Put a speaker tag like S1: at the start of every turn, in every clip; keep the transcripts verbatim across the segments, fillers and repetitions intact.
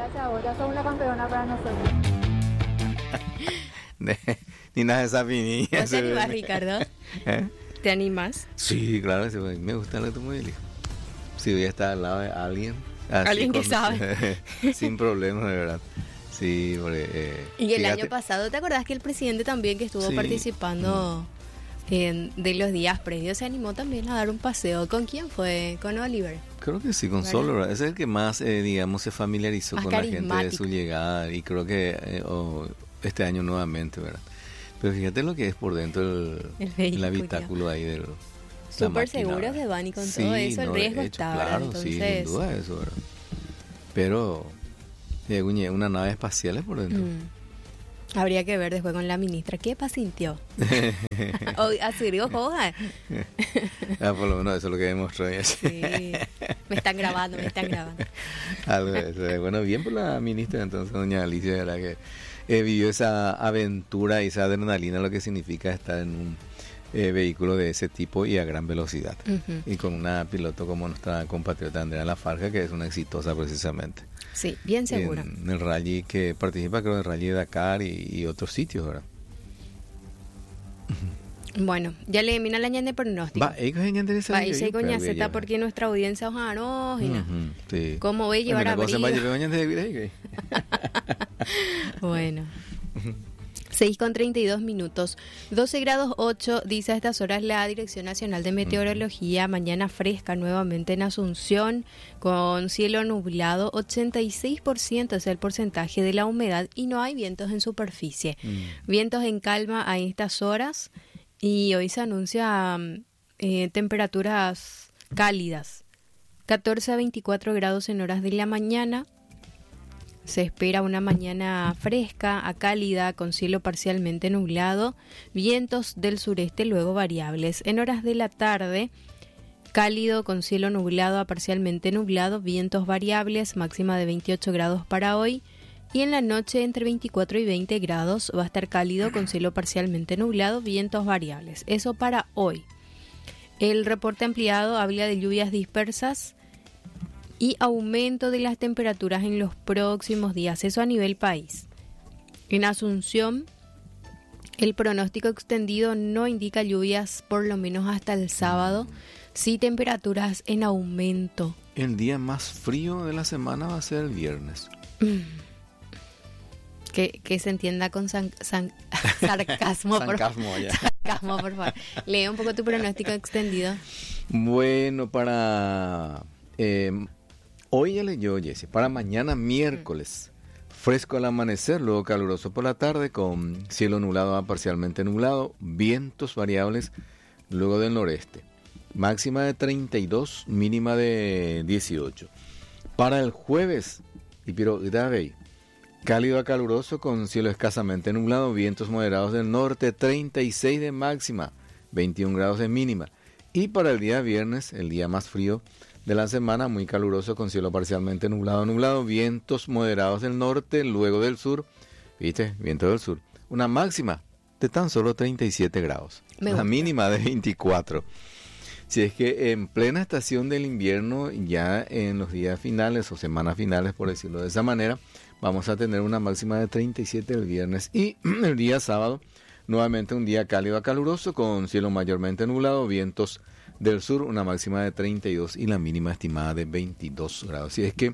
S1: gracias a vos, ya sos una campeona para nosotros.
S2: Ni nada de esa pinilla.
S3: ¿Vos te animás, Ricardo?
S2: ¿Eh?
S3: ¿Te animás?
S2: Sí, claro, sí, me gusta el automóvil. Si voy a estar al lado de alguien. así
S3: Alguien que
S2: con-
S3: sabe.
S2: Sin problemas, de verdad. Sí, porque... eh,
S3: Y el
S2: fíjate-
S3: año pasado, ¿te acordás que el presidente también que estuvo
S2: Sí.
S3: participando en, de los días previos se animó también a dar un paseo? ¿Con quién fue? Con Oliver.
S2: Creo que sí, con
S3: ¿Verdad?
S2: Solo, ¿verdad? Ese es el que más, eh, digamos, se familiarizó
S3: Más
S2: con la gente de
S3: carismático.
S2: su llegada y creo que eh, oh, este año nuevamente, ¿verdad? Pero fíjate lo que es por dentro el,
S3: El
S2: el
S3: vehículo.
S2: habitáculo ahí del... la
S3: Súper
S2: máquina,
S3: seguros
S2: ¿verdad?
S3: se van y con
S2: Sí,
S3: todo eso el
S2: no,
S3: riesgo
S2: de hecho,
S3: está, ¿verdad?
S2: claro, sí, sin
S3: Entonces,
S2: duda eso, ¿verdad? Pero, eh, uñe, una nave espacial es por dentro.
S3: mm, habría que ver después con la ministra. ¿Qué pasintió? O así digo, joder.
S2: Ah, por lo menos eso es lo que demostró ella.
S3: Sí. Me están grabando, me están grabando.
S2: Algo de eso. eh. Bueno, bien por la ministra entonces, doña Alicia, de verdad que eh, vivió esa aventura y esa adrenalina, lo que significa estar en un eh, vehículo de ese tipo y a gran velocidad.
S3: Ujú.
S2: Y con una piloto como nuestra compatriota Andrea Lafarga, que es una exitosa precisamente.
S3: Sí, bien segura.
S2: En el rally que participa, creo, en el rally de Dakar y, y otros sitios, ¿verdad?
S3: Bueno, ya le mina la ñande pronóstico.
S2: Va, ellos en interés
S3: Va, y se coñaceta porque nuestra audiencia ojalá no, y no.
S2: sí.
S3: ¿Cómo voy a llevar
S2: Una cosa más,
S3: abrigo?
S2: llevé mañana de Virey.
S3: Bueno. seis con treinta y dos minutos. doce grados ocho, dice a estas horas la Dirección Nacional de Meteorología. Mañana fresca nuevamente en Asunción, con cielo nublado. ochenta y seis por ciento es el porcentaje de la humedad y no hay vientos en superficie.
S2: Mm.
S3: Vientos en calma a estas horas y hoy se anuncia eh, temperaturas cálidas. catorce a veinticuatro grados en horas de la mañana. Se espera una mañana fresca a cálida con cielo parcialmente nublado, vientos del sureste luego variables. En horas de la tarde, cálido con cielo nublado a parcialmente nublado, vientos variables, máxima de veintiocho grados para hoy. Y en la noche entre veinticuatro y veinte grados va a estar cálido con cielo parcialmente nublado, vientos variables. Eso para hoy. El reporte ampliado habla de lluvias dispersas y aumento de las temperaturas en los próximos días, eso a nivel país. En Asunción, el pronóstico extendido no indica lluvias por lo menos hasta el sábado, sí temperaturas en aumento.
S2: El día más frío de la semana va a ser el viernes.
S3: Que, que se entienda con san- san- sarcasmo, por,
S2: Sarcasmo, ya.
S3: sarcasmo, por favor. Lee un poco tu pronóstico extendido.
S2: Bueno, para... eh, hoy ya leyó Jessy. Para mañana miércoles, fresco al amanecer, luego caluroso por la tarde, con cielo nublado a parcialmente nublado, vientos variables, luego del noreste. Máxima de treinta y dos, mínima de dieciocho. Para el jueves, y pero grave, cálido a caluroso con cielo escasamente nublado, vientos moderados del norte, treinta y seis de máxima, veintiún grados de mínima. Y para el día viernes, el día más frío de la semana, muy caluroso con cielo parcialmente nublado, nublado, vientos moderados del norte, luego del sur, ¿viste? Viento del sur. Una máxima de tan solo treinta y siete grados,
S3: Me
S2: la
S3: gusta.
S2: mínima de veinticuatro. Si es que en plena estación del invierno, ya en los días finales o semanas finales, por decirlo de esa manera, vamos a tener una máxima de treinta y siete el viernes y el día sábado, nuevamente un día cálido a caluroso con cielo mayormente nublado, vientos del sur, una máxima de treinta y dos y la mínima estimada de veintidós grados. Si es que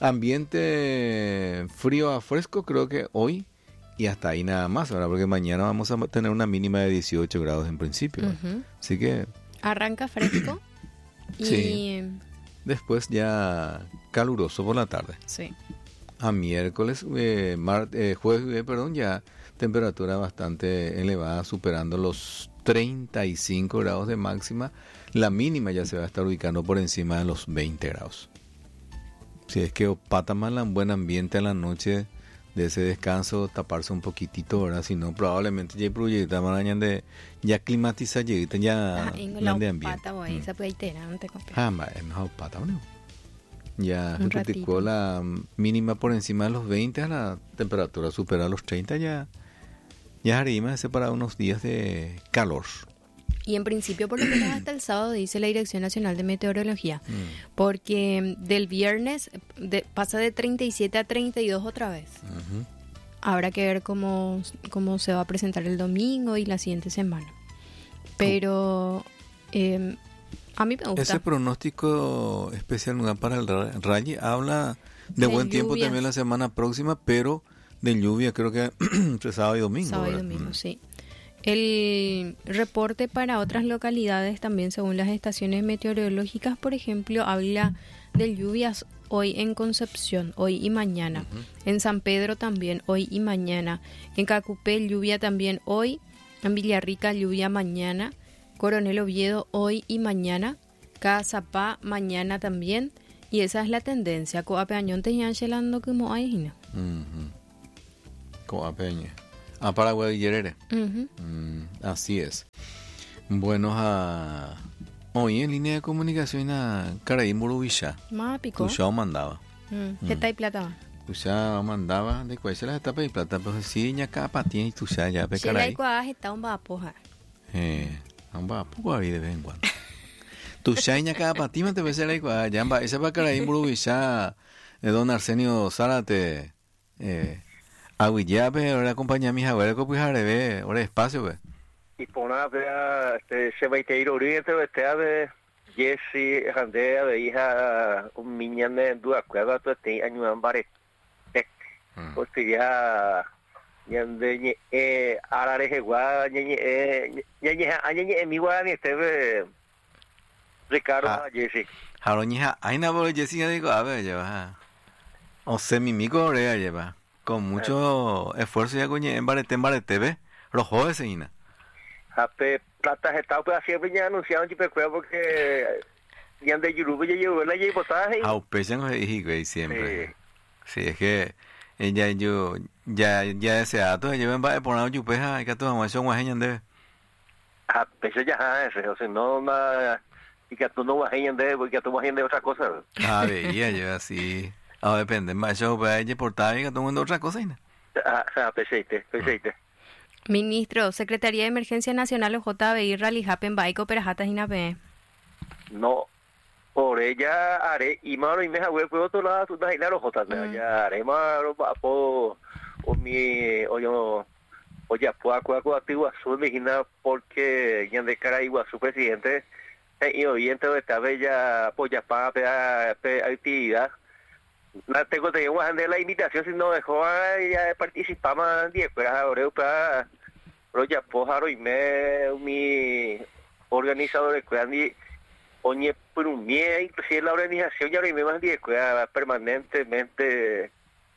S2: ambiente frío a fresco, creo que hoy y hasta ahí nada más, ¿verdad? Porque mañana vamos a tener una mínima de dieciocho grados en principio, ¿verdad?
S3: Ujú.
S2: Así que
S3: Arranca fresco y...
S2: Sí. después ya caluroso por la tarde.
S3: Sí.
S2: A miércoles, eh, mar- eh, jueves, eh, perdón, ya temperatura bastante elevada, superando los treinta y cinco grados de máxima. La mínima ya se va a estar ubicando por encima de los veinte grados. Si es que opata más un buen ambiente a la noche de ese descanso, taparse un poquitito, ¿verdad? Si no, probablemente ya hay proyectos de ya climatiza, ya
S3: Ah, en la
S2: plan de ambiente.
S3: pata, güey,
S2: Mm.
S3: esa puede iterante, compa.
S2: Ah, ma- es mejor pata, ¿no? Ya
S3: Un
S2: criticó
S3: ratito.
S2: la mínima por encima de los veinte, a la temperatura supera los treinta, ya ya arriba ese para unos días de calor.
S3: Y en principio por lo menos hasta el sábado dice la Dirección Nacional de Meteorología, mm. porque del viernes de, pasa de treinta y siete a treinta y dos otra vez. Uh-huh. Habrá que ver cómo, cómo se va a presentar el domingo y la siguiente semana. Pero eh, a mí me gusta.
S2: Ese pronóstico especial para el Rally habla de, de buen lluvias. Tiempo también la semana próxima, pero de lluvia creo que entre sábado y domingo.
S3: Sábado
S2: ¿verdad?
S3: y domingo,
S2: mm.
S3: sí. El reporte para otras localidades también según las estaciones meteorológicas, por ejemplo, habla de lluvias hoy en Concepción, hoy y mañana. Uh-huh. En San Pedro también, hoy y mañana. En Cacupé, lluvia también hoy. En Villarrica, lluvia mañana. Coronel Oviedo, hoy y mañana. Cazapá, mañana también. Y esa es la tendencia. Coapeañón te llancelando como hay, ¿no?
S2: Coapeña. A Paraguay y Yerere.
S3: Uh-huh.
S2: Mm, así es. Bueno, a... hoy en línea de comunicación a Caraí Murubisha.
S3: Más pico.
S2: Tushao mandaba.
S3: Mm. ¿Qué tal plata?
S2: Tushao mandaba de cuál se las etapas de plata, pero si ya capa tiene Tushao ya pe Caraí.
S3: Si la está un vapoja.
S2: Eh, un vapo ahí de vez en cuando. Tushao ya capa tiene te ves la igual ya va ese va Caraí Murubisha de don Arsenio Zárate. Eh, Aguilla, pe, ahora acompaña a mis abuelos que pues arebe, ahora espacio, pe.
S4: Y pona a este se va a ir oriente este ave Jesse Handea de hija un miñane dua cueva to te año ambare. Pues ya yande eh arare jegua ñe eh ñe ñe mi gua ni este Ricardo Jesse.
S2: Haroña, hay na bo Jesse digo, a ver, lleva. O semi migo re lleva. Con mucho eh. esfuerzo ya coñe en barete en barete, ¿ves? Rojo ese ina.
S4: Ape plata está pues siempre ya anunciaron que pecuea porque ya de Yurubu ya llevó la llevo potaje.
S2: Ah, pesan es güey siempre. Sí, es que ella yo ya ya ese dato llevan va por una yupeja hay que todo más son guajeñan de.
S4: Ah, pese ya ese, o sea, no más y que tú no guajeñan de porque tú guajeñan de otra cosa.
S2: Ah, veía yo así. Ah, depende, más yo para ella portar y que todo mundo otra cosa.
S4: Ah, ah, peseite, peseite.
S3: Ministro, Secretaría de Emergencia Nacional o J B I Rally Happen Bike Operajatas y Nape.
S4: No, por ella haré y malo y me hago el otro lado tú das claro J B ya haré malo po o mi o yo o ya puedo cuaco activo azul vigina porque ya de cara igual su presidente y oyente de esta bella polla para actividad. No tengo que de la invitación si no dejó ya participamos en diez pero ahora para lo ya pojaro y me mi organizador de cuando oye por un mie inclusive la organización ya lo me más diez permanentemente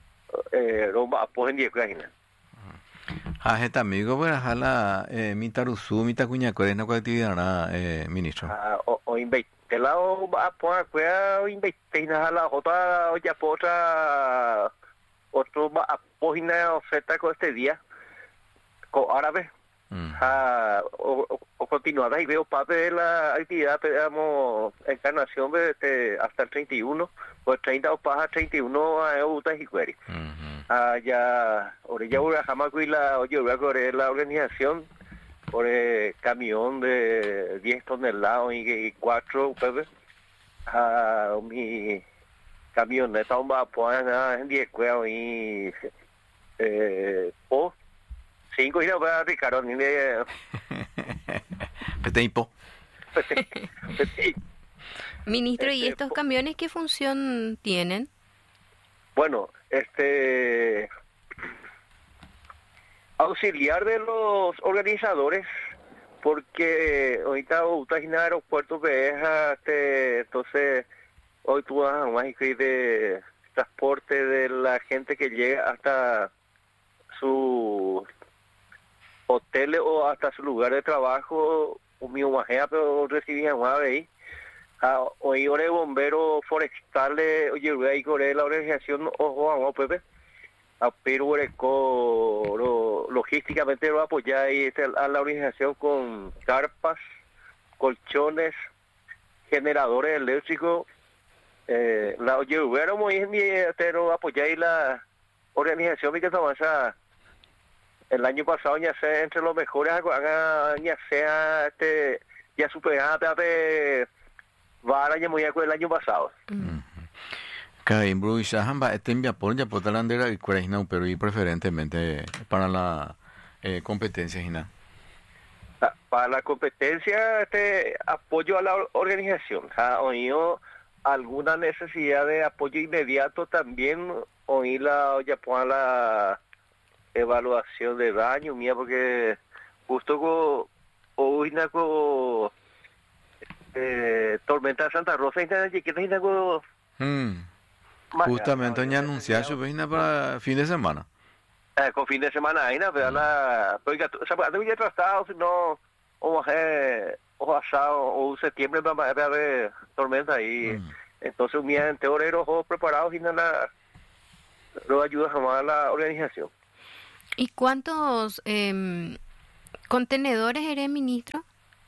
S4: eh romba apoyo diez cuadras.
S2: Ah, este amigo para jala eh mi tarusu mi tacuña cuál es la actividad eh ministro.
S4: Ah, o, o invite el lado va a poner cuál invite na la otra o ya otra otro va a poner oferta con este día con árabe. Mm. Ah, o, o, o continuada y veo parte de la actividad digamos encarnación de este, hasta el treinta y uno pues treinta o paja treinta y uno a Eutas y Cueri. Ah, ya orilla ahora jamás fui la oye voy a correr la organización por el camión de diez toneladas y cuatro pues ah mi camioneta va a poner en diez cuevas y eh o cinco y no va a Ricardo ni de
S2: tiempo.
S3: Ministro, ¿y estos camiones qué función tienen?
S4: Bueno, este auxiliar de los organizadores porque ahorita está en el aeropuerto Beja, este, entonces hoy tú vas a un de transporte de la gente que llega hasta su hotel o hasta su lugar de trabajo, un mío majea, pero recibían una vez. Ah, hoy hora de bomberos forestales, oye, ahí corre la organización, ojo, vamos, Pepe. A Perú, lo, logísticamente lo apoya y este, a la organización con carpas, colchones, generadores eléctricos. Eh, la oye, hubiera muy bien, pero apoyar la organización que avanza el año pasado ya sea entre los mejores, haga ya sea este ya superada de vara ya muy el año pasado.
S2: Cada Bruce Hamba Etembia por ya por talandera y Cuarejina, pero y preferentemente para la eh, competencia Gina.
S4: Para la competencia, este apoyo a la organización. Ha oído alguna necesidad de apoyo inmediato también, oí la ya por la evaluación de daño mía, porque justo con hoy con eh, tormenta de Santa Rosa y nada chiquita y nada
S2: mm. Justamente ya anunciaste pues para fin de semana.
S4: Eh, con fin de semana ahí, pero la porque o sea, tengo ya tratado si no o eh o asado o septiembre va a haber tormenta ahí. Mm. Entonces un día en teoreros o preparados y nada lo ayuda a la organización.
S3: ¿Y cuántos eh, contenedores eres, ministro?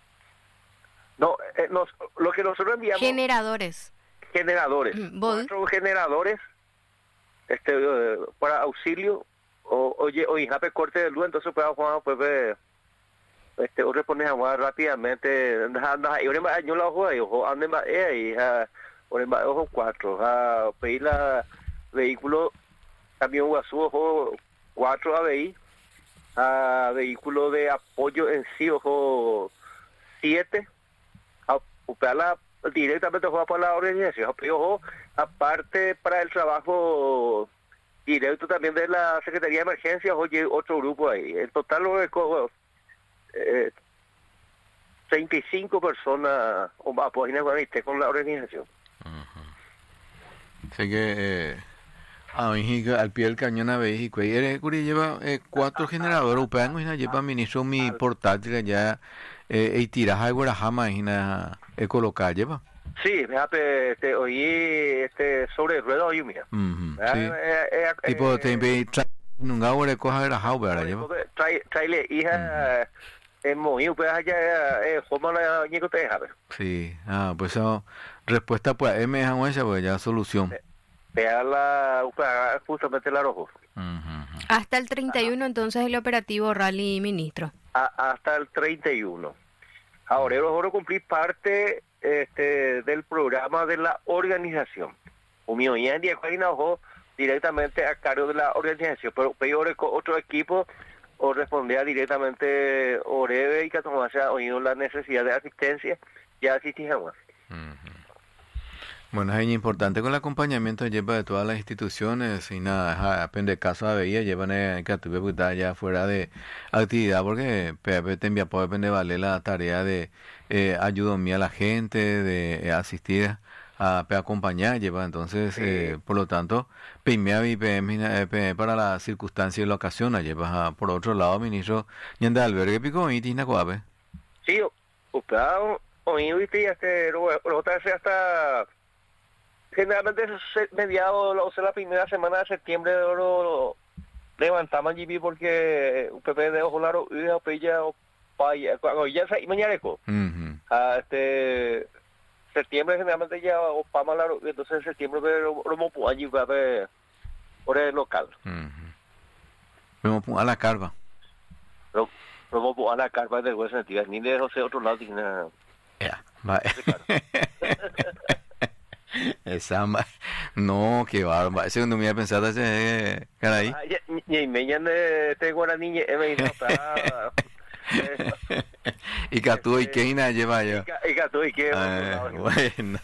S4: No, eh, nos, lo que nosotros enviamos...
S3: Generadores.
S4: Generadores.
S3: Mm,
S4: Cuatro generadores este, eh, para auxilio. O, oye, o hijape corte de luz, entonces pues Juan pues ve, este, o responde a Juan rápidamente. Y ahora yo la ojo ahí, ojo, ande más ahí, ahora ojo cuatro. A pedir la vehículo, camión guazú, ojo cuatro A B I, a vehículo de apoyo en sí, ojo siete, a operarla directamente ojo para la organización, ojo, aparte para el trabajo directo también de la Secretaría de Emergencias, oye, otro grupo ahí. En total lo recojo eh, treinta y cinco personas o más, pues con la organización.
S2: Uh-huh. Así que eh... Ah, al pie del cañón a veis y cuello. Curi lleva eh, cuatro generadores. Upean y lleva ministro mi portátil ya eh, y tiras algo la jama y na e colocar lleva.
S4: Sí, fíjate, este oí este sobre ruedas hoy mía.
S2: Mhm. Sí. Eh, eh, tipo eh, te ve nunca hora coja la jauba la lleva.
S4: Trae traile hija en muy pues allá eh como la nico te deja ver.
S2: Sí. Ah, pues eso respuesta pues M es esa pues ya solución.
S4: Eh, Vea la, justamente el Arojo.
S2: Uh-huh.
S3: Hasta el treinta y uno entonces el operativo Rally, ministro.
S4: A, hasta el treinta y uno. Ahora, yo quiero cumplir parte este, del programa de la organización. O mi hoy en día, directamente a cargo de la organización, pero peor con otro equipo o respondía directamente Oreve y Catomasa oído la necesidad de asistencia y asistimos.
S2: Uh-huh. Bueno, es importante con el acompañamiento lleva de todas las instituciones y nada, depende caso a veía, llevan a que tuve ya fuera de actividad porque P P te envía por depende vale la tarea de eh, ayudar a la gente, de eh, asistir a, a acompañar, lleva entonces, sí. eh, por lo tanto, P M y P M para la circunstancia y la ocasión, lleva por otro lado, ministro, y anda albergue pico y tina coabe.
S4: Sí, usted hoy viste este, hasta generalmente es mediados, o sea, la primera semana de septiembre lo, lo levantamos G B porque un P P de ojo largo y a pella o paya cuando ya se mañana a este septiembre generalmente ya o pama largo entonces en septiembre pero lo mo allí va a ver por el local.
S2: Vemos a la carva.
S4: Lo lo a la carva de buen sentido ni de José otro lado tiene.
S2: Ya, va. Esa ma... no, qué barba. Ese cuando me había pensado ese caray.
S4: Ni me de este guaraní me nota.
S2: Y Catu y Keina lleva yo.
S4: Y Catu y qué.
S2: Bueno.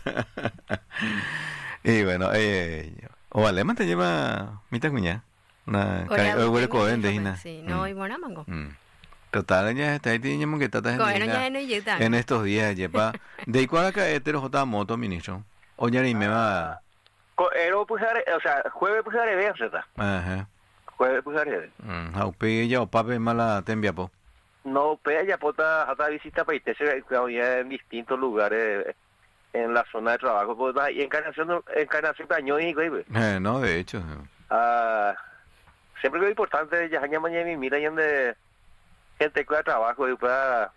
S2: Y bueno, eh o alemán te lleva mitad cuña. Una
S3: cara
S2: huele cohen de hina.
S3: Sí, no y buena mango.
S2: Total ya está ahí tiene que estar en estos días lleva. De igual acá hetero jota moto ministro. Oye, y me va.
S4: Pero pues, o sea, jueves pues haré de ¿verdad?
S2: Ajá.
S4: Jueves pues haré.
S2: Mm, aupe ya o pape mala tembia po.
S4: No, pe ya pota hasta visita para irte ya en distintos lugares en la zona de trabajo, pues y encarnación encarnación daño y güey.
S2: Eh, no, de hecho.
S4: Ah, siempre lo importante ya mañana mañana y mira de gente que trabajo y para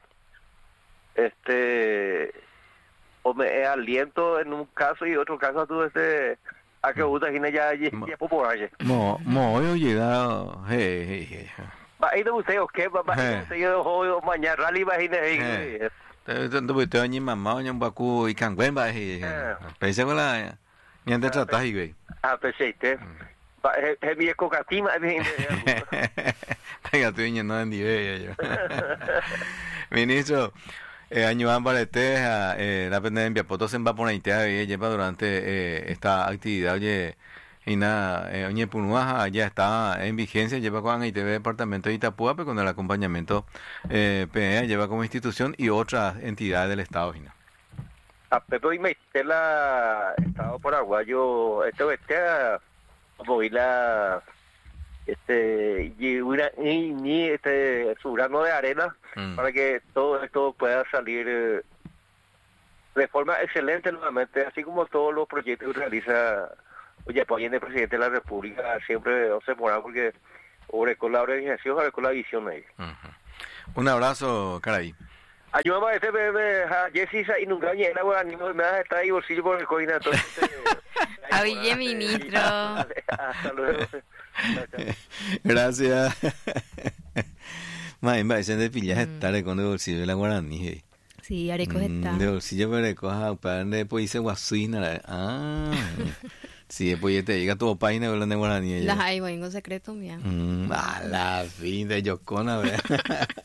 S4: este o me aliento en un caso y otro caso tú este a que gusta ya ya ya popular.
S2: Mo mo yo llega eh
S4: ahí no usted o qué, papá, yo mañana rally imagínese.
S2: Entonces te oñi mamá oñi baku y canguen ba hi. Pensé con la ñande trata hi güey.
S4: Ah, perfecto. Es mi cocatima,
S2: Venga, tú niño no endive yo. Ministro, eh, año ambarete eh la pende en Viapoto se va por ahí te lleva durante eh, esta actividad, oye, y nada, eh, oñe Punuaja ya está en vigencia, lleva con I T V departamento de Itapúa, pero con el acompañamiento eh, P E lleva como institución y otras entidades del estado, Gina.
S4: A Pepe y Meitela, Estado Paraguayo, esto este voy la este y una y ni este su grano de arena mm. para que todo esto pueda salir eh, de forma excelente nuevamente, así como todos los proyectos que realiza oye apoyen el presidente de la República siempre observar porque sobre con la organización, sobre con la visión ahí.
S2: Uh-huh. Un abrazo, Caray.
S4: Ayúdame a este bebé, a Jessica y nunca llena, bueno, ni me da está ahí bolsillo por el coina todo.
S3: Oye, ministro.
S4: Hasta luego.
S2: Gracias. Más me dicen de pillas estar con el bolsillo de la guaraní.
S3: Sí, arecos está.
S2: De bolsillo de arecos, ah, para después dice guasuina. Ah. Sí, después te llega tu página de la guaraní.
S3: Las hay, vengo secreto, mía.
S2: Mm, a la fin de Yocona, ¿verdad?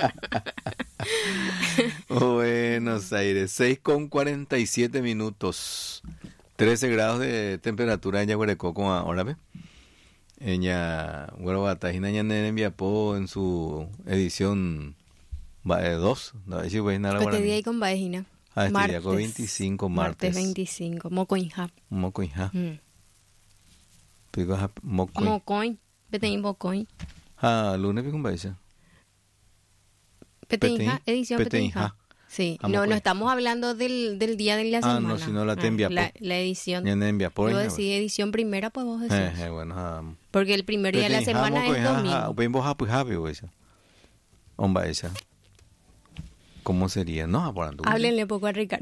S2: Buenos Aires, seis con cuarenta y siete minutos, trece grados de temperatura en Yaguarecoco ahora, ¿ve? Ella, bueno, Batajina ya en Viapó en su edición dos, no sé si voy a nada.
S3: Este día hay con Baejina.
S2: Ah, este martes, día con veinticinco, martes.
S3: Martes veinticinco, Mocoinja.
S2: Mocoinja.
S3: Mm.
S2: Pico Mocoin.
S3: Mocoin, vete en Mocoin.
S2: Ah, lunes pico un Baeja.
S3: Peteñja, edición Peteñja. Sí,
S2: Amo
S3: no,
S2: pues.
S3: no estamos hablando del, del día de la semana.
S2: Ah, no, si no la te envía.
S3: Ah, la, la edición.
S2: Ya te envía por.
S3: Yo decía edición primera, pues vos decís.
S2: Eh, eh, bueno, um,
S3: porque el primer día de la semana es domingo.
S2: Ven vos happy happy o esa. Omba esa. ¿Cómo sería? No, hablando.
S3: Háblenle poco a Ricardo.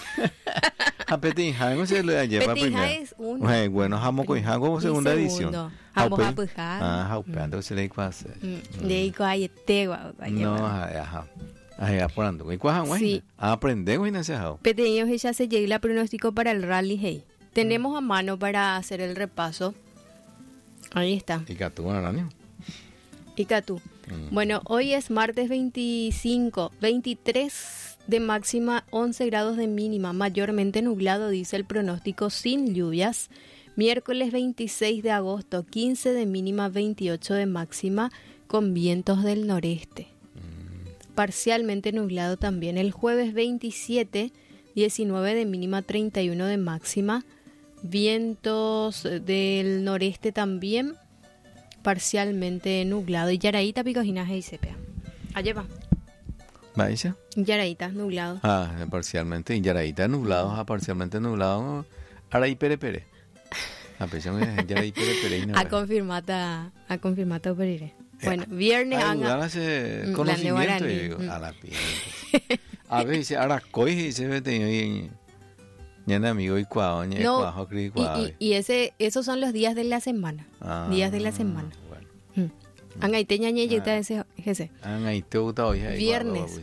S2: A Peteñja, no se le lleva primero.
S3: Peteñja es uno.
S2: Eh, bueno, jamo con hago como segunda edición.
S3: Jamo happy happy.
S2: Ah, haupando se le pasa.
S3: Le digo ay te guau.
S2: No, ajá. Ay, apurando. ¿Y cuál es? Sí. Aprendemos y no se ha.
S3: Peteños ella se llega el pronóstico para el rally hey. Tenemos a mano para hacer el repaso. Ahí está.
S2: ¿Y Catú, bueno,
S3: ¿Y Catú? Mm. Bueno, hoy es martes veinticinco, veintitrés de máxima, once grados de mínima, mayormente nublado, dice el pronóstico, sin lluvias. Miércoles veintiséis de agosto, quince de mínima, veintiocho de máxima, con vientos del noreste. Parcialmente nublado también. El jueves veintisiete, diecinueve de mínima, treinta y uno de máxima. Vientos del noreste también, parcialmente nublado. Y Yaraíta, Picojinaje y Cepea. Allá va.
S2: ¿Maísa?
S3: Yaraíta, nublado.
S2: Ah, parcialmente. Y Yaraíta, nublado, ah, parcialmente nublado. Araí Pere Pere. A pesar de Yaraí Pere Pere.
S3: A confirmata, a confirmata Perire. Bueno, viernes
S2: haga conocimiento y digo, a la piel. A veces ahora coge y se ve y ya no amigo y cuao, y
S3: cuao, y, y ese esos son los días de la semana. Ah, días de la semana. Bueno. Angaite ñañeyita ese ese.
S2: Angaite uta hoy
S3: viernes.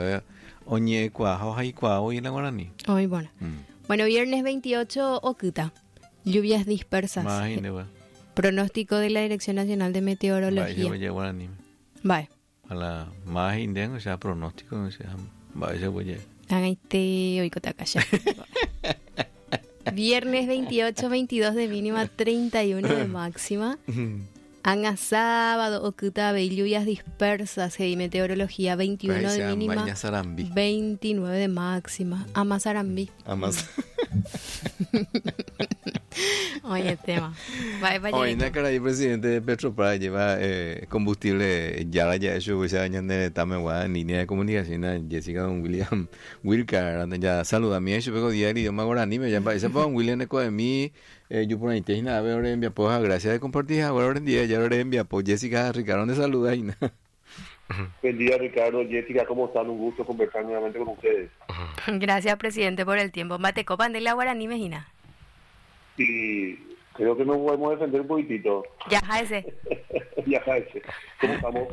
S2: Oñe cuao, hay cuao y la guaraní.
S3: Hoy bueno. Bueno, viernes veintiocho Ocuta. Lluvias dispersas.
S2: Imagínate, bueno.
S3: Pronóstico de la Dirección Nacional de Meteorología. Vale.
S2: A la más indígena, o sea, pronóstico, o sea, vaya, voy a.
S3: Agaite, hoy cotacaya. Viernes veintiocho, veintidós de mínima, treinta y uno de máxima. Anga sábado, Ocuta, lluvias dispersas, y meteorología, veintiuno de mínima, veintinueve de máxima. Amazarambi.
S2: Amas.
S3: Oye, tema. Vaya, vaya.
S2: Hoy, Nacara, el presidente de Petrobras lleva eh, combustible ya ya hecho ese año de Tamewa en línea de comunicación. Jessica Don William Wilcar, ya saluda a mí, yo pego diario idioma guaraní, me llama, ese Don William eco de mí, yo por ahí te nada, veo en mi apoyo, gracias de compartir, ahora en día, ya ahora en mi apoyo, Jessica, Ricardo, te saluda y nada.
S5: Buen día, Ricardo, Jessica, ¿cómo están? Un gusto conversar nuevamente con ustedes.
S3: Gracias, presidente, por el tiempo. Mate copan de la guaraní, Mejina.
S5: Sí, Creo que nos podemos defender un poquitito.
S3: Ya, ese.
S5: Ya, ese. ¿Cómo estamos?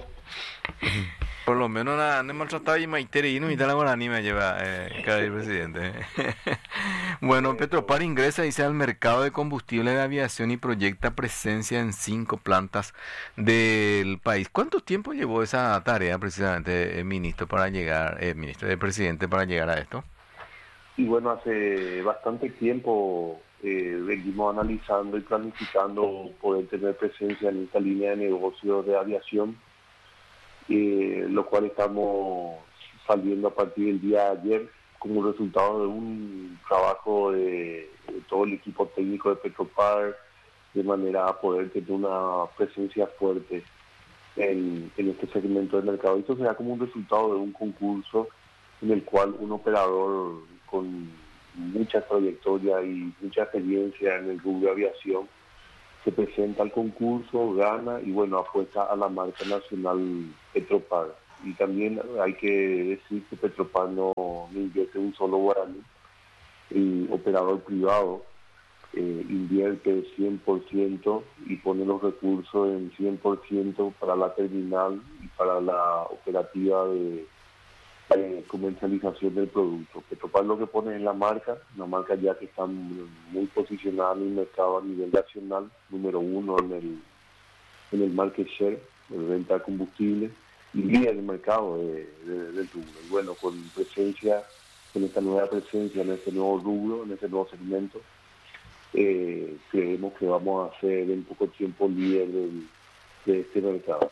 S2: Por lo menos la han maltratado y Maitere y no y tal ahora ni me lleva eh, cada día el presidente. Bueno, Petropar ingresa, dice, al mercado de combustible de aviación y proyecta presencia en cinco plantas del país. ¿Cuánto tiempo llevó esa tarea precisamente, eh, ministro, para llegar, eh, ministro del presidente, para llegar a esto?
S5: Y bueno, hace bastante tiempo eh, venimos analizando y planificando poder tener presencia en esta línea de negocio de aviación, eh, lo cual estamos saliendo a partir del día de ayer como resultado de un trabajo de, de todo el equipo técnico de Petropar, de manera a poder tener una presencia fuerte en, en este segmento del mercado. Esto será como un resultado de un concurso en el cual un operador con mucha trayectoria y mucha experiencia en el rubro de aviación se presenta al concurso, gana y bueno, apuesta a la marca nacional Petropar. Y también hay que decir que Petropar no, no invierte un solo guaraní. El operador privado eh, invierte cien por ciento y pone los recursos en cien por ciento para la terminal y para la operativa de eh, comercialización del producto. Petropar lo que pone es la marca, una marca ya que está muy posicionada en el mercado a nivel nacional, número uno en el, en el market share, de venta de combustible, y líder del mercado de, de, del rubro. Y bueno, con presencia, con esta nueva presencia en este nuevo rubro, en este nuevo segmento, eh, creemos que vamos a ser en poco tiempo líder del, de este mercado.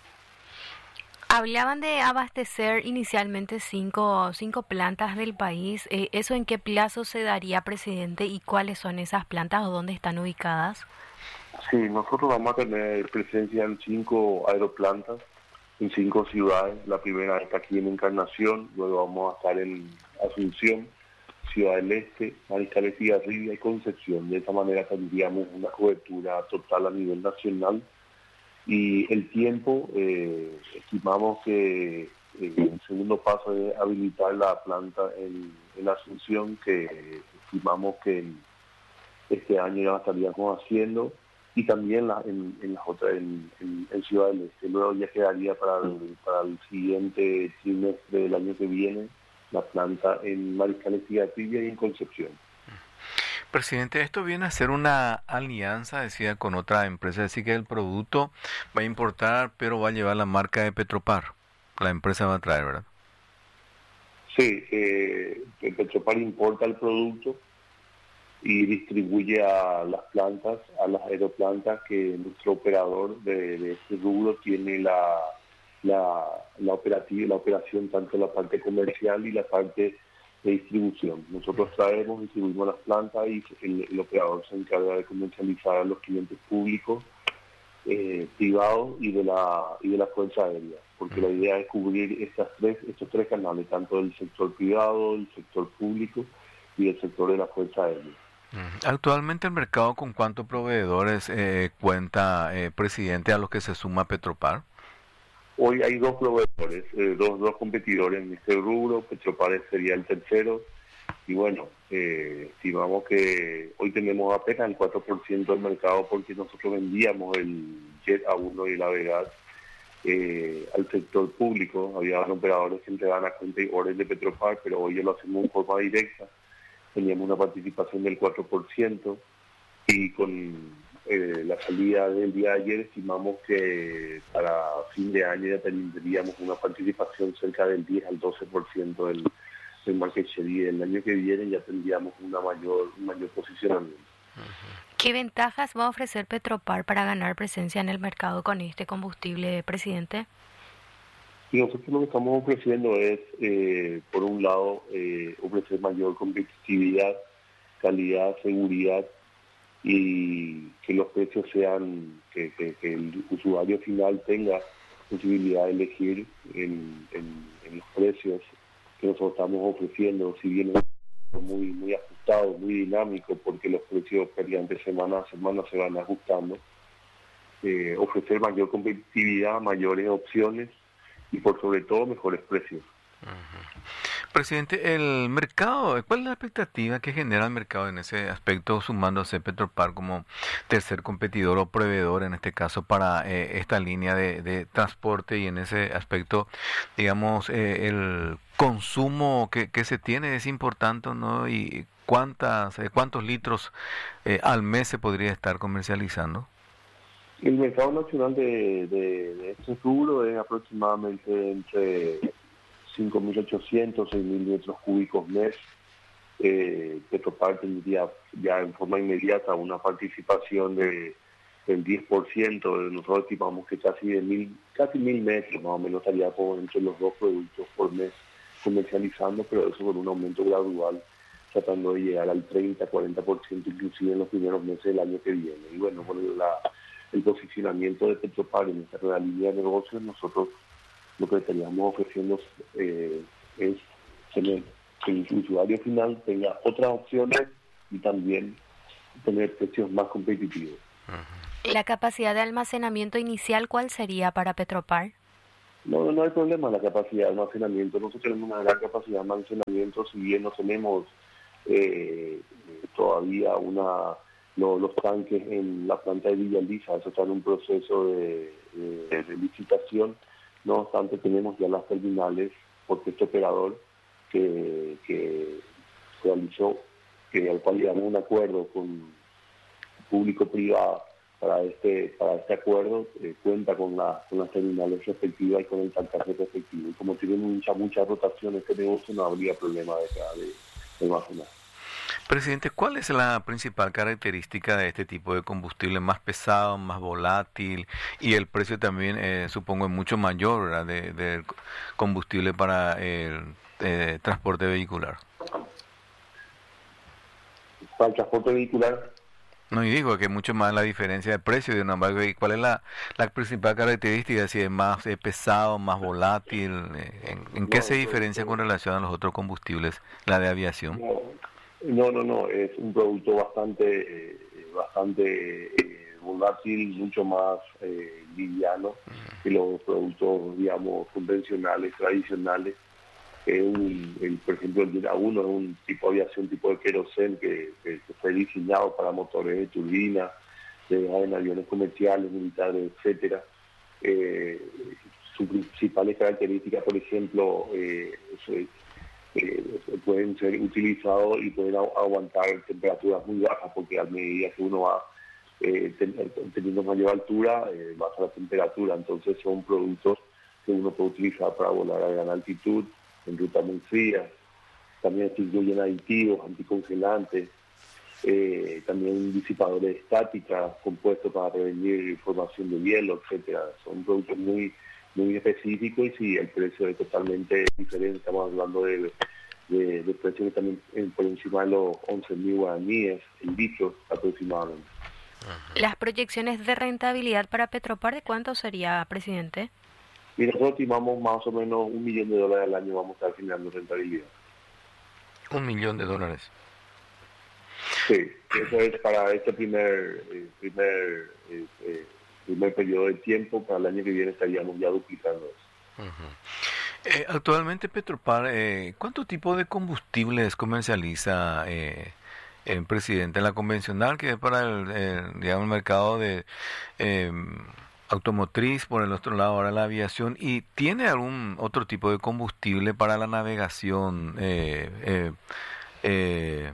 S3: Hablaban de abastecer inicialmente cinco, cinco plantas del país. Eh, ¿Eso en qué plazo se daría, presidente? ¿Y cuáles son esas plantas o dónde están ubicadas?
S5: Sí, nosotros vamos a tener presencia en cinco aeroplantas, en cinco ciudades. La primera está aquí en Encarnación, luego vamos a estar en Asunción, Ciudad del Este, Manizales y Garrigues y Concepción. De esa manera tendríamos una cobertura total a nivel nacional. Y el tiempo, eh, estimamos que eh, el segundo paso es habilitar la planta en, en Asunción, que estimamos que en este año ya la estaríamos haciendo, y también la, en, en las otras, en, en, en Ciudad del Este. Luego ya quedaría para el, para el siguiente trimestre del año que viene la planta en Mariscales y Garrigues y en Concepción.
S2: Presidente, esto viene a ser una alianza, decía, con otra empresa, así que el producto va a importar, pero va a llevar la marca de Petropar. La empresa va a traer, ¿verdad?
S5: Sí, eh, Petropar importa el producto y distribuye a las plantas, a las aeroplantas, que nuestro operador de, de este rubro tiene la, la, la, operativa, la operación, tanto la parte comercial y la parte de distribución. Nosotros traemos, distribuimos las plantas y el, el operador se encarga de comercializar a los clientes públicos, eh, privados y de la y de la Fuerza Aérea, porque la idea es cubrir estas tres, estos tres canales, tanto del sector privado, el sector público y el sector de la Fuerza Aérea.
S2: Actualmente el mercado, ¿con cuántos proveedores eh, cuenta, eh, presidente, a los que se suma Petropar?
S5: Hoy hay dos proveedores, eh, dos, dos competidores en este rubro. Petropar sería el tercero. Y bueno, eh, estimamos que hoy tenemos apenas el cuatro por ciento del mercado, porque nosotros vendíamos el Jet A uno y el Avigal eh, al sector público. Había operadores que entregaban a cuenta y orden de Petropar, pero hoy ya lo hacemos en forma directa. Teníamos una participación del cuatro por ciento y con eh, la salida del día de ayer estimamos que para fin de año ya tendríamos una participación cerca del diez al doce por ciento del, del market share, y el año que viene ya tendríamos una mayor, un mayor posicionamiento.
S3: ¿Qué ventajas va a ofrecer Petropar para ganar presencia en el mercado con este combustible, presidente?
S5: Y nosotros lo que estamos ofreciendo es, eh, por un lado, eh, ofrecer mayor competitividad, calidad, seguridad, y que los precios sean, que, que, que el usuario final tenga posibilidad de elegir en, en, en los precios que nosotros estamos ofreciendo, si bien es muy, muy ajustado, muy dinámico, porque los precios prácticamente semana a semana se van ajustando. Eh, ofrecer mayor competitividad, mayores opciones, y por sobre todo mejores precios.
S2: Uh-huh. Presidente, el mercado, ¿cuál es la expectativa que genera el mercado en ese aspecto, sumándose Petropar como tercer competidor o proveedor, en este caso, para eh, esta línea de, de transporte, y en ese aspecto, digamos, eh, el consumo que, que se tiene es importante, ¿no? Y cuántas, eh, cuántos litros eh, al mes se podría estar comercializando.
S5: El mercado nacional de, de, de este rubro es aproximadamente entre cinco mil ochocientos, seis mil metros cúbicos mes. Eh, Petropar tendría ya en forma inmediata una participación de, del diez por ciento. Nosotros estimamos que casi de mil, casi mil metros más o menos estaría por entre los dos productos por mes comercializando, pero eso con un aumento gradual, tratando de llegar al treinta, cuarenta por ciento inclusive en los primeros meses del año que viene. Y bueno, con la, el posicionamiento de Petropar en esta nueva línea de negocios, nosotros lo que estaríamos ofreciendo eh, es tener que el usuario final tenga otras opciones y también tener precios más competitivos.
S3: ¿La capacidad de almacenamiento inicial cuál sería para Petropar?
S5: No, no hay problema la capacidad de almacenamiento. Nosotros tenemos una gran capacidad de almacenamiento, si bien no tenemos eh, todavía una lo, los tanques en la planta de Villa Elisa, eso está en un proceso de, de, de licitación. No obstante, tenemos ya las terminales, porque este operador que, que realizó, que al cual llegamos a un acuerdo con público-privado para este para este acuerdo, eh, cuenta con, la, con las terminales respectivas y con el tancaje respectivo. Y como tiene mucha, mucha rotación este negocio, no habría problema de, de, de almacenar.
S2: Presidente, ¿cuál es la principal característica de este tipo de combustible? Más pesado, más volátil, y el precio también, eh, supongo, es mucho mayor, ¿verdad?, de, de combustible para el eh, transporte vehicular.
S5: Para el transporte vehicular.
S2: No, y digo que mucho más la diferencia de precio de una embargo. ¿Y cuál es la, la principal característica? Si es más eh, pesado, más volátil, eh, ¿en, en qué
S5: no,
S2: se diferencia
S5: no,
S2: con relación a los otros combustibles, la de aviación?
S5: No. No, no, no, es un producto bastante eh, bastante eh, volátil, mucho más eh, liviano que los productos, digamos, convencionales, tradicionales. Es un, el, por ejemplo, el Dina uno es un tipo de aviación, tipo de querosén que, que, que fue diseñado para motores de turbina, de en aviones comerciales, militares, etcétera. Eh, sus principales características, por ejemplo, eh, es, Eh, pueden ser utilizados y pueden agu- aguantar temperaturas muy bajas, porque a medida que uno va eh, ten, teniendo mayor altura, eh, baja la temperatura. Entonces son productos que uno puede utilizar para volar a gran altitud, en rutas muy frías. También incluyen aditivos, anticongelantes, eh, también disipadores de estática, compuestos para prevenir formación de hielo, etcétera. Son productos muy muy específico, y sí, el precio es totalmente diferente. Estamos hablando de, de, de precios que también eh, por encima de los once mil guaraníes en litros aproximadamente.
S3: ¿Las proyecciones de rentabilidad para Petropar de cuánto sería, presidente?
S5: Y nosotros estimamos más o menos un millón de dólares al año vamos a estar generando rentabilidad.
S2: Un millón de dólares.
S5: Sí, eso es para este primer eh, primer eh, eh, primer periodo de tiempo. Para el año que viene estaríamos ya duplicando eso.
S2: Uh-huh. Eh, actualmente Petropar, eh, ¿cuánto tipo de combustibles comercializa eh, el presidente? La convencional, que es para el, el, digamos, el mercado de eh, automotriz, por el otro lado ahora la aviación, ¿y tiene algún otro tipo de combustible para la navegación eh, eh, eh,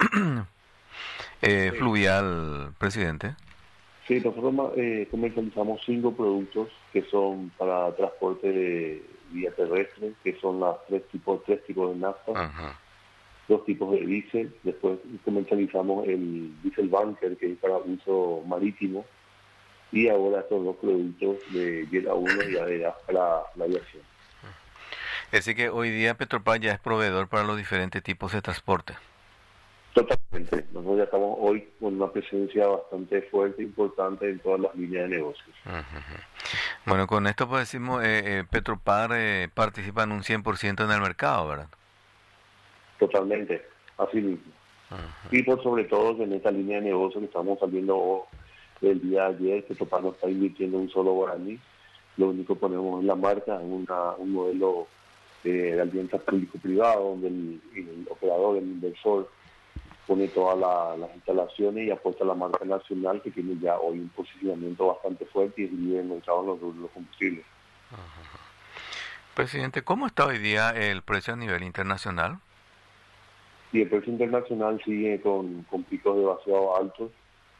S2: eh, fluvial, presidente?
S5: Sí, nosotros eh, comercializamos cinco productos que son para transporte de vía terrestre, que son las tres tipos, tres tipos de nafta, uh-huh. dos tipos de diésel. Después comercializamos el diésel bunker, que es para uso marítimo, y ahora estos dos productos de Jet A uno y A D A para la aviación.
S2: Es decir que hoy día Petropar ya es proveedor para los diferentes tipos de transporte.
S5: Totalmente. Nosotros ya estamos hoy con una presencia bastante fuerte e importante en todas las líneas de negocios.
S2: Uh-huh. Bueno, con esto pues decimos, eh, eh, Petropar eh, participa en un cien por ciento en el mercado, ¿verdad?
S5: Totalmente, así mismo. Uh-huh. Y por sobre todo que en esta línea de negocio que estamos saliendo el día de ayer, Petropar no está invirtiendo un solo guaraní. Lo único que ponemos en la marca es una, un modelo eh, de alianza público-privado, donde el, el operador, el inversor, pone todas la, las instalaciones y apuesta a la marca nacional, que tiene ya hoy un posicionamiento bastante fuerte y es líder en el mercado en los, los combustibles.
S2: Ajá. Presidente, ¿cómo está hoy día el precio a nivel internacional?
S5: Y el precio internacional sigue con, con picos demasiado altos.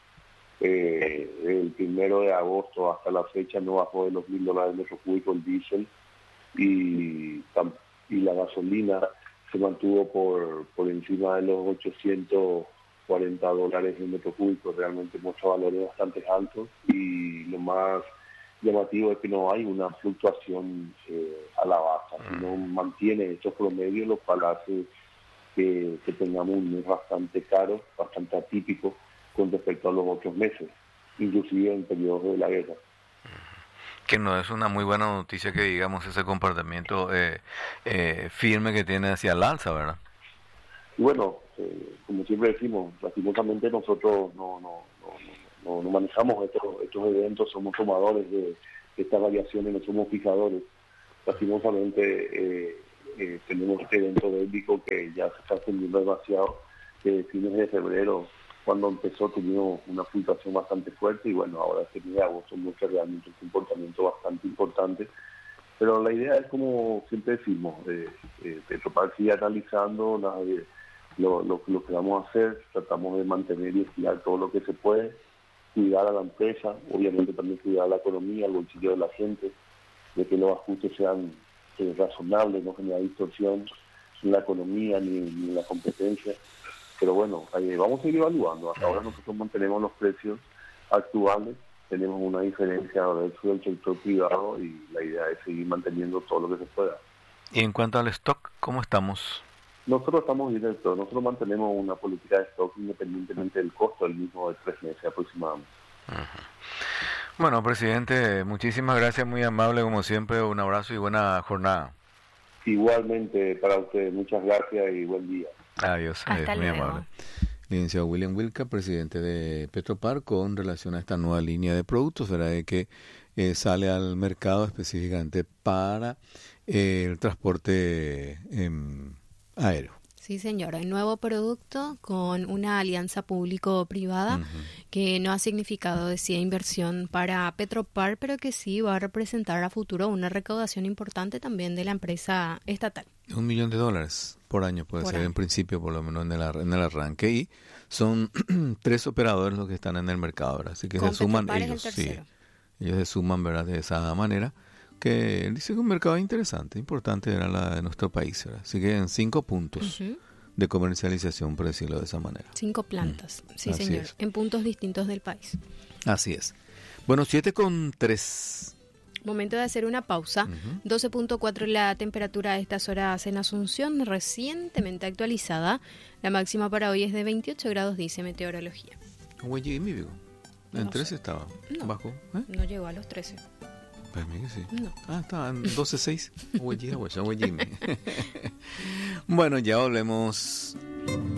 S5: Eh, el primero de agosto hasta la fecha no bajó de los mil dólares metro cúbico el diésel, y, y la gasolina se mantuvo por, por encima de los ochocientos cuarenta dólares el metro cúbico. Realmente muestra valores bastante altos, y lo más llamativo es que no hay una fluctuación eh, a la baja, sino mantiene estos promedios, lo cual hace que, que tengamos un mes bastante caro, bastante atípico con respecto a los otros meses, inclusive en periodos de la guerra.
S2: Que no es una muy buena noticia que digamos ese comportamiento eh, eh, firme que tiene hacia el alza, ¿verdad?
S5: Y bueno, eh, como siempre decimos, lastimosamente nosotros no, no, no, no, no manejamos estos, estos eventos, somos tomadores de, de estas variaciones, no somos fijadores. Lastimosamente eh, eh, tenemos este evento bélico que ya se está extendiendo demasiado, que fines de febrero, cuando empezó, tuvimos una fluctuación bastante fuerte, y bueno, ahora este mes de agosto muestra realmente un comportamiento bastante importante. Pero la idea es, como siempre decimos, eh, eh, Petropar sigue analizando la, eh, lo, lo, lo que vamos a hacer, tratamos de mantener y estirar todo lo que se puede, cuidar a la empresa, obviamente también cuidar a la economía, al bolsillo de la gente, de que los ajustes sean eh, razonables, no generar distorsión en la economía ni, ni en la competencia. Pero bueno, eh, vamos a ir evaluando. Hasta ahora nosotros mantenemos los precios actuales, tenemos una diferencia dentro del sector privado, y la idea es seguir manteniendo todo lo que se pueda.
S2: Y en cuanto al stock, ¿cómo estamos?
S5: Nosotros estamos bien del todo. Nosotros mantenemos una política de stock independientemente del costo del mismo, de tres meses aproximadamente.
S2: Uh-huh. Bueno, presidente, muchísimas gracias, muy amable como siempre. Un abrazo y buena jornada.
S5: Igualmente para ustedes, muchas gracias y buen día.
S2: Adiós, adiós, muy amable. Licenciado William Wilca, presidente de Petropar, con relación a esta nueva línea de productos, ¿verdad? De que eh, sale al mercado específicamente para eh, el transporte eh, aéreo.
S3: Sí, señora, el nuevo producto con una alianza público-privada uh-huh. que no ha significado, decía, inversión para Petropar, pero que sí va a representar a futuro una recaudación importante también de la empresa estatal.
S2: Un millón de dólares por año puede por ser año. En principio, por lo menos en el, en el arranque, y son tres operadores los que están en el mercado, ¿verdad? Así que con se suman ellos, sí, ellos se suman, ¿verdad? De esa manera, que dice que un mercado interesante, importante era la de nuestro país, ¿verdad? Así que en cinco puntos uh-huh. de comercialización, por decirlo de esa manera.
S3: Cinco plantas, uh-huh. sí,
S2: Así
S3: señor,
S2: es.
S3: en puntos distintos del país.
S2: Así es. Bueno, siete con tres.
S3: Momento de hacer una pausa.
S2: Uh-huh.
S3: doce punto cuatro la temperatura a estas horas en Asunción, recientemente actualizada. La máxima para hoy es de veintiocho grados, dice Meteorología.
S2: Oye, Jimmy, digo. En
S3: No
S2: trece
S3: sé.
S2: estaba.
S3: No,
S2: Bajo. ¿Eh?
S3: no llegó a los trece.
S2: Pues mí que sí.
S3: No.
S2: Ah, estaba en doce seis. Oye, Jimmy. Bueno, ya volvemos.